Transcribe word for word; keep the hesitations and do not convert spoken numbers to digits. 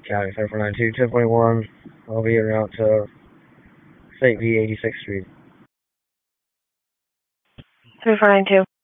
County seven four nine two, ten twenty-one. I'll be en route to State V eighty-sixth Street. three four nine two.